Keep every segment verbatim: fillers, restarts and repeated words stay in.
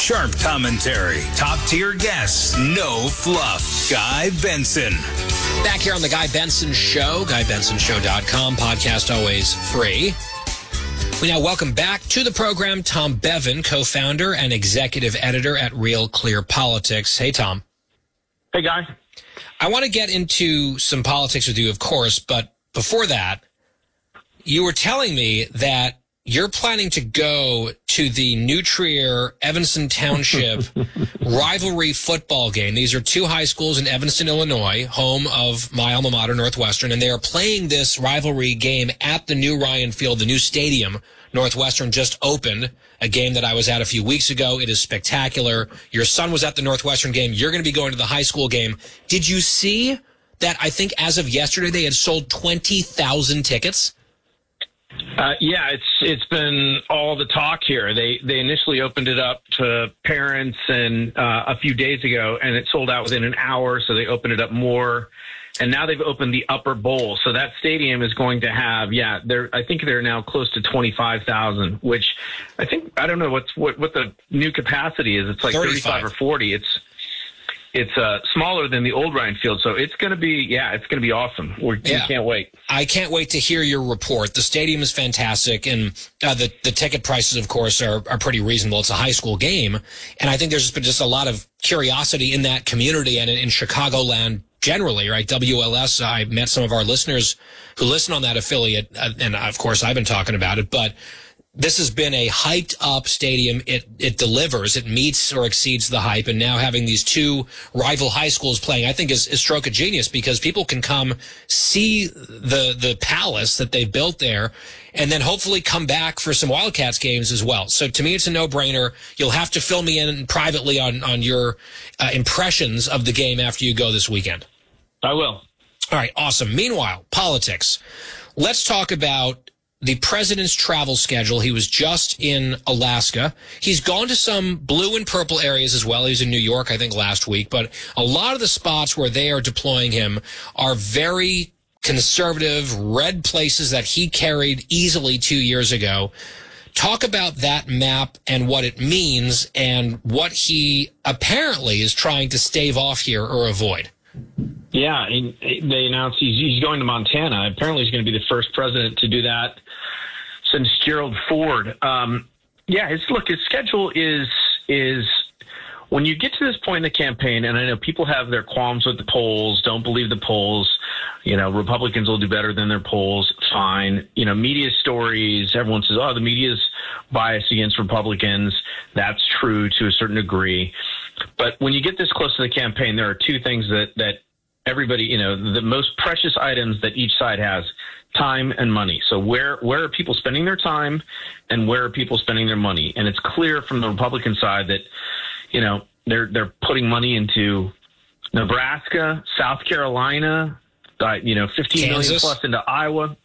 Sharp commentary, top-tier guests, no fluff. Guy Benson. Back here on the Guy Benson Show, guy benson show dot com, podcast always free. We now welcome back to the program Tom Bevan, co-founder and executive editor at Real Clear Politics. Hey, Tom. Hey, Guy. I want to get into some politics with you, of course, but before that, you were telling me that you're planning to go to the New Trier Evanston Township rivalry football game. These are two high schools in Evanston, Illinois, home of my alma mater, Northwestern, and they are playing this rivalry game at the new Ryan Field, the new stadium. Northwestern just opened, a game that I was at a few weeks ago. It is spectacular. Your son was at the Northwestern game. You're going to be going to the high school game. Did you see that? I think as of yesterday, they had sold twenty thousand tickets. Uh, yeah, it's it's been all the talk here. They they initially opened it up to parents and uh, a few days ago, and it sold out within an hour. So they opened it up more, and now they've opened the upper bowl. So that stadium is going to have, yeah, they're I think they're now close to twenty-five thousand, which I think I don't know what's what what the new capacity is. It's like thirty-five or forty. It's It's uh, smaller than the old Ryan Field, so it's going to be, yeah, it's going to be awesome. We're, yeah. We can't wait. I can't wait to hear your report. The stadium is fantastic, and uh, the the ticket prices, of course, are, are pretty reasonable. It's a high school game, and I think there's been just a lot of curiosity in that community and in, in Chicagoland generally, right? W L S, I met some of our listeners who listen on that affiliate, uh, and of course, I've been talking about it, but this has been a hyped up stadium. It it delivers. It meets or exceeds the hype. And now having these two rival high schools playing, I think is, is stroke of genius, because people can come see the the palace that they've built there and then hopefully come back for some Wildcats games as well. So to me, it's a no-brainer. You'll have to fill me in privately on, on your uh, impressions of the game after you go this weekend. I will. All right, awesome. Meanwhile, politics. Let's talk about the president's travel schedule. He was just in Alaska. He's gone to some blue and purple areas as well. He was in New York, I think, last week. But a lot of the spots where they are deploying him are very conservative, red places that he carried easily two years ago. Talk about that map and what it means and what he apparently is trying to stave off here or avoid. Yeah, and they announced he's, he's going to Montana. Apparently he's going to be the first president to do that since Gerald Ford. Um, yeah, his look, his schedule is is when you get to this point in the campaign, and I know people have their qualms with the polls, don't believe the polls. You know, Republicans will do better than their polls. Fine. You know, media stories, everyone says, oh, the media's biased against Republicans. That's true to a certain degree. But when you get this close to the campaign, there are two things that, that everybody, you know, the most precious items that each side has: time and money. So where where are people spending their time and where are people spending their money? And it's clear from the Republican side that, you know, they're they're putting money into Nebraska, South Carolina, uh, you know, fifteen Kansas. Million plus into Iowa.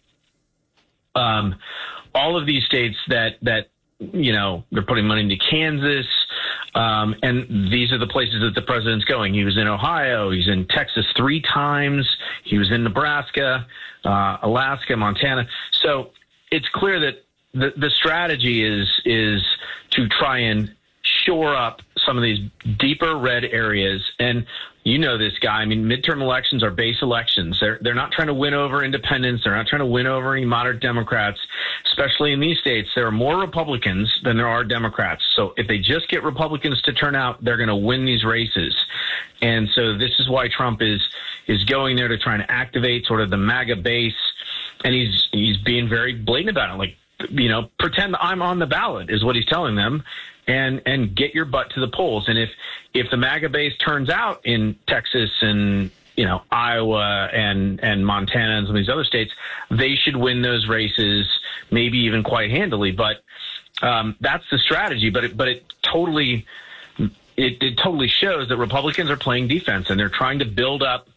Um, all of these states that that, you know, they're putting money into Kansas. Um, and these are the places that the president's going. He was in Ohio. He's in Texas three times. He was in Nebraska, uh, Alaska, Montana. So it's clear that the, the strategy is is to try and shore up some of these deeper red areas. And you know this, Guy. I mean, midterm elections are base elections. They're they're not trying to win over independents. They're not trying to win over any moderate Democrats. Especially in these states, there are more Republicans than there are Democrats. So if they just get Republicans to turn out, they're going to win these races. And so this is why Trump is is going there to try and activate sort of the MAGA base. And he's he's being very blatant about it. Like, you know, pretend I'm on the ballot is what he's telling them, and and get your butt to the polls. And if if the MAGA base turns out in Texas and, you know, Iowa and and Montana and some of these other states, they should win those races, maybe even quite handily. But um, that's the strategy. But it, but it totally it, it totally shows that Republicans are playing defense, and they're trying to build up,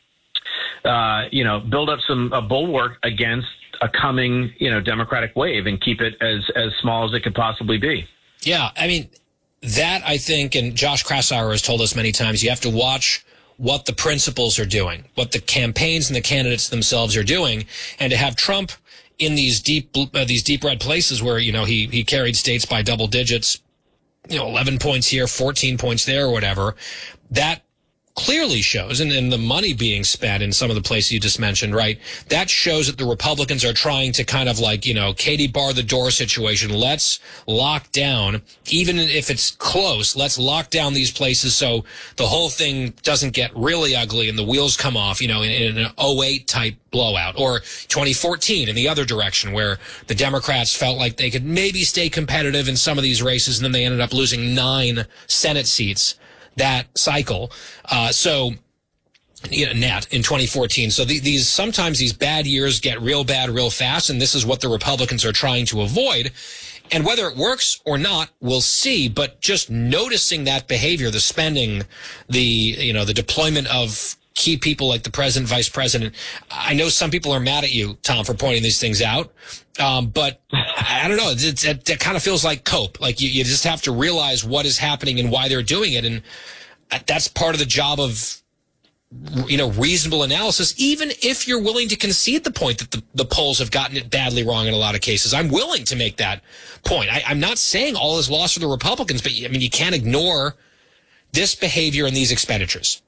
uh, you know, build up some a bulwark against a coming, you know, Democratic wave and keep it as as small as it could possibly be. Yeah, I mean, that I think, and Josh Kraushaar has told us many times, you have to watch what the principals are doing, what the campaigns and the candidates themselves are doing, and to have Trump in these deep uh, these deep red places where, you know, he he carried states by double digits you know, eleven points here, fourteen points there, or whatever, that clearly shows, and, and the money being spent in some of the places you just mentioned, right, that shows that the Republicans are trying to kind of like, you know, Katie bar the door situation. Let's lock down, even if it's close, let's lock down these places so the whole thing doesn't get really ugly and the wheels come off, you know, in, in an oh eight type blowout, or twenty fourteen in the other direction where the Democrats felt like they could maybe stay competitive in some of these races, and then they ended up losing nine Senate seats that cycle. Uh, so, you know, net in twenty fourteen. So the, these, sometimes these bad years get real bad real fast, and this is what the Republicans are trying to avoid. And whether it works or not, we'll see. But just noticing that behavior, the spending, the, you know, the deployment of key people like the president, vice president. I know some people are mad at you, Tom, for pointing these things out. Um, but I don't know. It, it, it kind of feels like cope. Like you, you just have to realize what is happening and why they're doing it. And that's part of the job of, you know, reasonable analysis, even if you're willing to concede the point that the, the polls have gotten it badly wrong in a lot of cases. I'm willing to make that point. I, I'm not saying all is lost for the Republicans, but I mean, you can't ignore this behavior and these expenditures.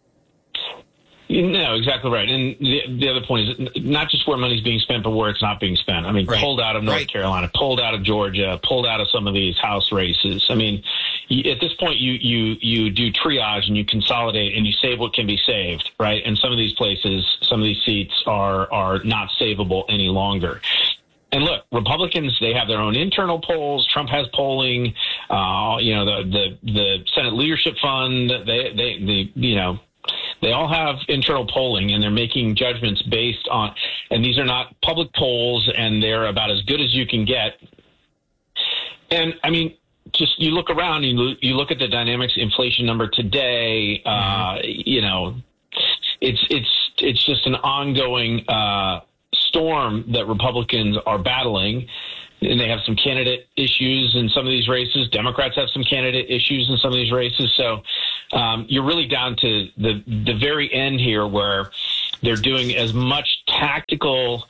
No, exactly right. And the, the other point is not just where money's being spent, but where it's not being spent. I mean, right. pulled out of North right. Carolina, pulled out of Georgia, pulled out of some of these House races. I mean, at this point, you, you, you do triage and you consolidate and you save what can be saved, right? And some of these places, some of these seats are, are not savable any longer. And look, Republicans, they have their own internal polls. Trump has polling. Uh, you know, the, the, the Senate Leadership Fund, they, they, they, you know, they all have internal polling, and they're making judgments based on, and these are not public polls, and they're about as good as you can get. And I mean, just you look around, you you look at the dynamics inflation number today. Uh, you know, it's it's it's just an ongoing uh, storm that Republicans are battling. And they have some candidate issues in some of these races. Democrats have some candidate issues in some of these races. So um, you're really down to the the very end here, where they're doing as much tactical,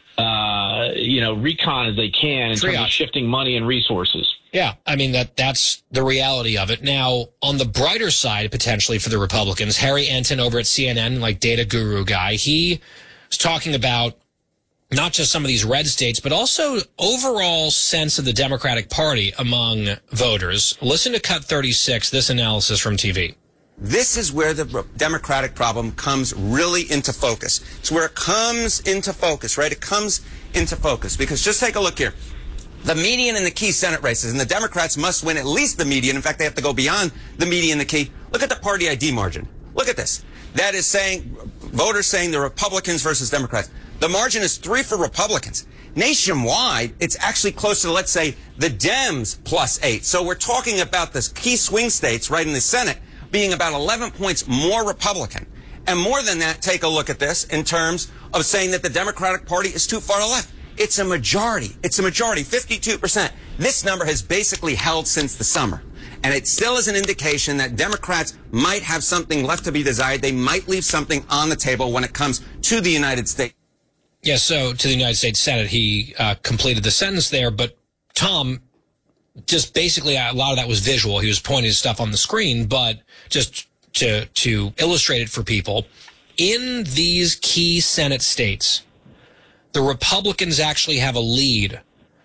uh, you know, recon as they can in Triage. terms of shifting money and resources. Yeah, I mean, that that's the reality of it. Now, on the brighter side, potentially for the Republicans, Harry Enton over at C N N, like data guru guy, he was talking about not just some of these red states, but also overall sense of the Democratic Party among voters. Listen to Cut thirty-six, this analysis from T V. This is where the Democratic problem comes really into focus. It's where it comes into focus, right? It comes into focus because just take a look here. The median in the key Senate races, and the Democrats must win at least the median. In fact, they have to go beyond the median, the key. Look at the party I D margin. Look at this. That is saying, voters saying the Republicans versus Democrats. The margin is three for Republicans. Nationwide, it's actually closer to, let's say, the Dems plus eight. So we're talking about this key swing states right in the Senate being about eleven points more Republican. And more than that, take a look at this in terms of saying that the Democratic Party is too far left. It's a majority. It's a majority, fifty-two percent. This number has basically held since the summer. And it still is an indication that Democrats might have something left to be desired. They might leave something on the table when it comes to the United States. Yeah, so to the United States Senate, he uh, completed the sentence there. But Tom, just basically a lot of that was visual. He was pointing to stuff on the screen, but just to to illustrate it for people, in these key Senate states, the Republicans actually have a lead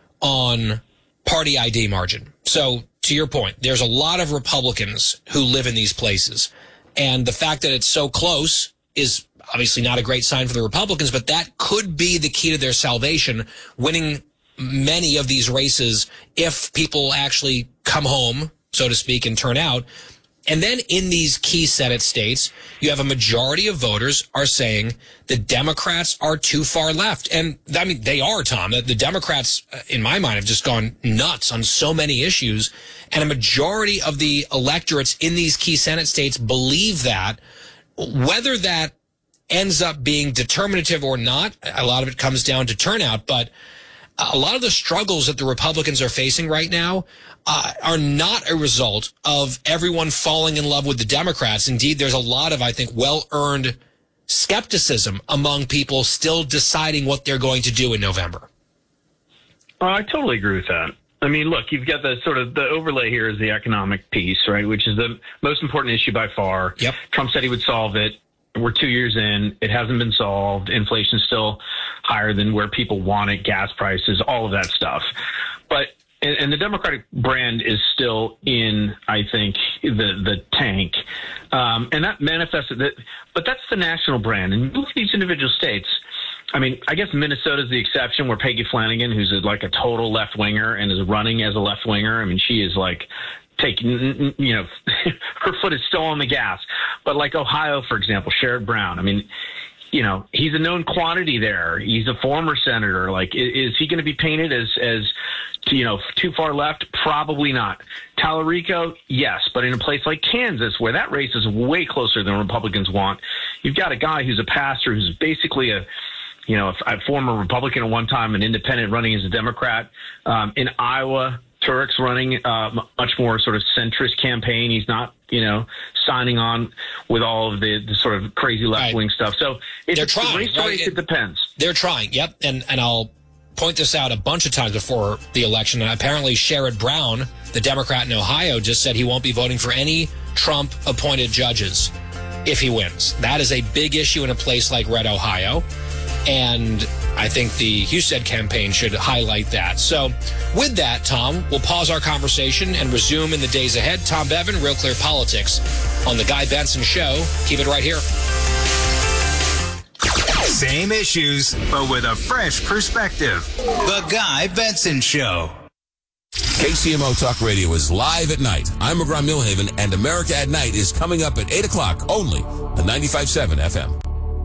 on party I D margin. So to your point, there's a lot of Republicans who live in these places. And the fact that it's so close is obviously not a great sign for the Republicans, but that could be the key to their salvation, winning many of these races if people actually come home, so to speak, and turn out. And then in these key Senate states, you have a majority of voters are saying the Democrats are too far left. And I mean, they are, Tom. The Democrats, in my mind, have just gone nuts on so many issues. And a majority of the electorates in these key Senate states believe that. Whether that ends up being determinative or not, a lot of it comes down to turnout. But a lot of the struggles that the Republicans are facing right now uh, are not a result of everyone falling in love with the Democrats. Indeed, there's a lot of, I think, well-earned skepticism among people still deciding what they're going to do in November. Uh, I totally agree with that. I mean, look, you've got the sort of the overlay here is the economic piece, right, which is the most important issue by far. Yep. Trump said he would solve it. We're two years in. It hasn't been solved. Inflation's still higher than where people want it, gas prices, all of that stuff. But and, and the Democratic brand is still in, I think, the the tank. Um, and that manifested that. But that's the national brand. And look at these individual states. I mean, I guess Minnesota's the exception, where Peggy Flanagan, who's a, like a total left winger and is running as a left winger. I mean, she is like taking, you know, her foot is still on the gas. But like Ohio, for example, Sherrod Brown. I mean, you know, he's a known quantity there. He's a former senator. Like, is, is he going to be painted as as you know too far left? Probably not. Tallarico, yes, but in a place like Kansas, where that race is way closer than Republicans want, you've got a guy who's a pastor who's basically a You know, a former Republican at one time, an independent running as a Democrat. Um, in Iowa, Turek's running uh, much more sort of centrist campaign. He's not, you know, signing on with all of the, the sort of crazy left-wing right. stuff. So it's they're trying. Race to race, right? It depends. They're trying. Yep. And and I'll point this out a bunch of times before the election. And apparently Sherrod Brown, the Democrat in Ohio, just said he won't be voting for any Trump-appointed judges if he wins. That is a big issue in a place like Red, Ohio. And I think the Husted campaign should highlight that. So with that, Tom, we'll pause our conversation and resume in the days ahead. Tom Bevan, Real Clear Politics on The Guy Benson Show. Keep it right here. Same issues, but with a fresh perspective. The Guy Benson Show. K C M O Talk Radio is live at night. I'm McGraw Milhaven, and America at Night is coming up at eight o'clock only on ninety-five point seven F M.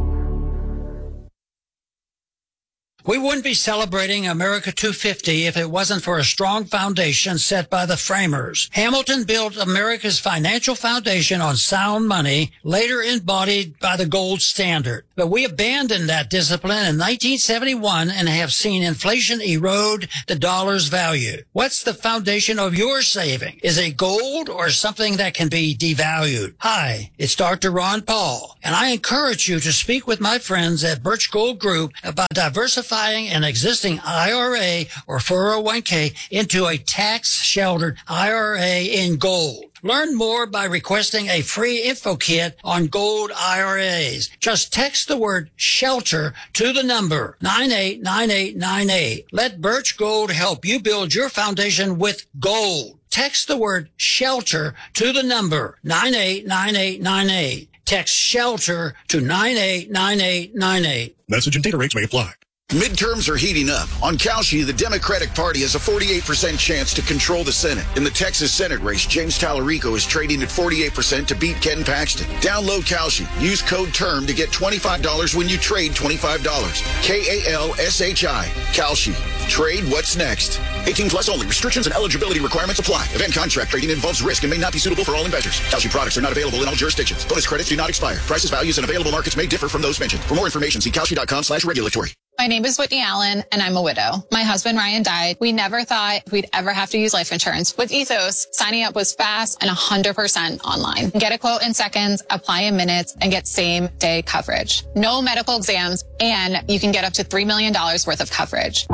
We wouldn't be celebrating America two fifty if it wasn't for a strong foundation set by the framers. Hamilton built America's financial foundation on sound money, later embodied by the gold standard. But we abandoned that discipline in nineteen seventy-one and have seen inflation erode the dollar's value. What's the foundation of your saving? Is it gold or something that can be devalued? Hi, it's Doctor Ron Paul, and I encourage you to speak with my friends at Birch Gold Group about diversifying an existing I R A or four oh one k into a tax-sheltered I R A in gold. Learn more by requesting a free info kit on gold I R As. Just text the word SHELTER to the number nine eight nine eight nine eight. Let Birch Gold help you build your foundation with gold. Text the word SHELTER to the number nine eight nine eight nine eight. Text SHELTER to nine eight nine eight nine eight. Message and data rates may apply. Midterms are heating up. On Kalshi, the Democratic Party has a forty-eight percent chance to control the Senate. In the Texas Senate race, James Tallarico is trading at forty-eight percent to beat Ken Paxton. Download Kalshi. Use code TERM to get twenty-five dollars when you trade twenty-five dollars. K A L S H I. Kalshi. Trade what's next. eighteen plus only. Restrictions and eligibility requirements apply. Event contract trading involves risk and may not be suitable for all investors. Kalshi products are not available in all jurisdictions. Bonus credits do not expire. Prices, values, and available markets may differ from those mentioned. For more information, see kalshi.com slash regulatory. My name is Whitney Allen, and I'm a widow. My husband, Ryan, died. We never thought we'd ever have to use life insurance. With Ethos, signing up was fast and one hundred percent online. Get a quote in seconds, apply in minutes, and get same-day coverage. No medical exams, and you can get up to three million dollars worth of coverage.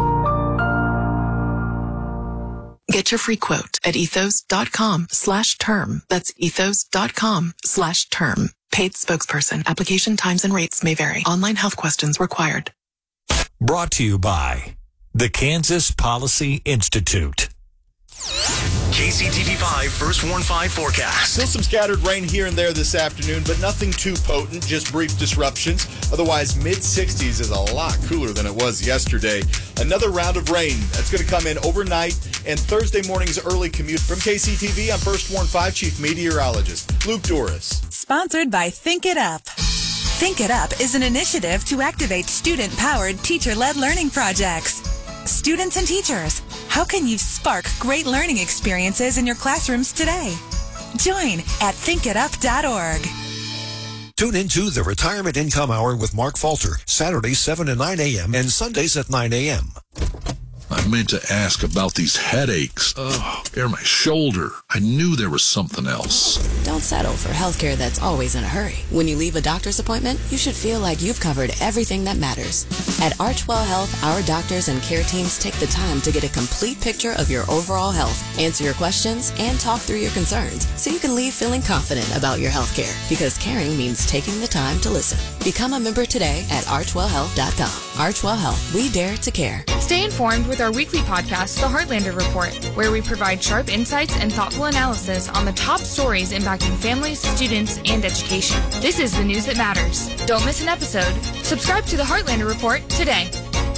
Get your free quote at ethos.com slash term. That's ethos.com slash term. Paid spokesperson. Application times and rates may vary. Online health questions required. Brought to you by the Kansas Policy Institute. K C T V five First Warn five forecast. Still some scattered rain here and there this afternoon, but nothing too potent, just brief disruptions. Otherwise, mid sixties is a lot cooler than it was yesterday. Another round of rain that's going to come in overnight and Thursday morning's early commute. From K C T V, I'm First Warn five Chief Meteorologist Luke Doris. Sponsored by Think It Up. Think It Up is an initiative to activate student-powered, teacher-led learning projects. Students and teachers, how can you spark great learning experiences in your classrooms today? Join at think it up dot org. Tune into the Retirement Income Hour with Mark Falter, Saturdays seven to nine a.m. and Sundays at nine a.m. I meant to ask about these headaches. Oh, or my shoulder. I knew there was something else. Don't settle for healthcare that's always in a hurry. When you leave a doctor's appointment, you should feel like you've covered everything that matters. At Archwell Health, our doctors and care teams take the time to get a complete picture of your overall health, answer your questions, and talk through your concerns so you can leave feeling confident about your healthcare. Because caring means taking the time to listen. Become a member today at archwell health dot com. Archwell Health, we dare to care. Stay informed with our weekly podcast, The Heartlander Report, where we provide sharp insights and thoughtful analysis on the top stories impacting families, students, and education. This is the news that matters. Don't miss an episode. Subscribe to The Heartlander Report today.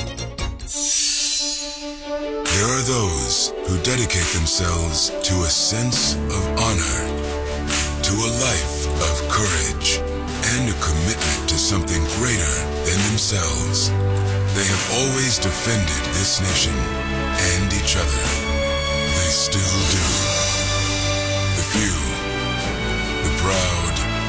There are those who dedicate themselves to a sense of honor, to a life of courage, and a commitment to something greater than themselves. They have always defended this nation and each other. They still do.